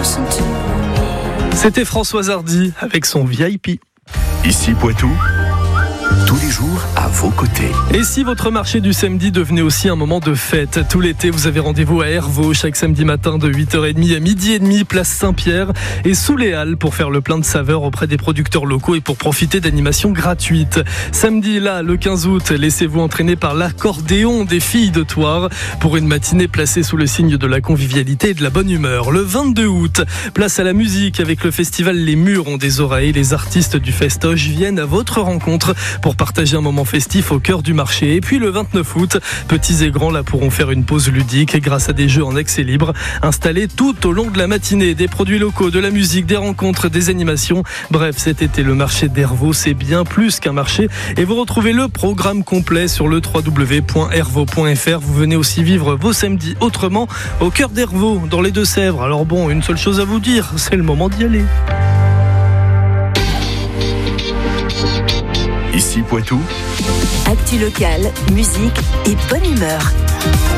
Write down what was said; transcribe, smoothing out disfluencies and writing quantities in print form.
C'était Françoise Hardy avec son VIP. Ici Poitou, tous les jours à vos côtés. Et si votre marché du samedi devenait aussi un moment de fête? Tout l'été, vous avez rendez-vous à Hervaux chaque samedi matin de 8h30 à 12h30, place Saint-Pierre et sous les Halles pour faire le plein de saveurs auprès des producteurs locaux et pour profiter d'animations gratuites. Samedi, là, le 15 août, laissez-vous entraîner par l'accordéon des filles de Thouars pour une matinée placée sous le signe de la convivialité et de la bonne humeur. Le 22 août, place à la musique avec le festival Les Murs ont des oreilles. Les artistes du festoche viennent à votre rencontre pour partager un moment festif au cœur du marché. Et puis le 29 août, petits et grands là pourront faire une pause ludique grâce à des jeux en accès libre installés tout au long de la matinée. Des produits locaux, de la musique, des rencontres, des animations. Bref, cet été, le marché d'Hervaux, c'est bien plus qu'un marché. Et vous retrouvez le programme complet sur le www.hervaux.fr. Vous venez aussi vivre vos samedis autrement au cœur d'Hervaux, dans les Deux-Sèvres. Alors bon, une seule chose à vous dire, c'est le moment d'y aller. Ici Poitou, actu locale, musique et bonne humeur.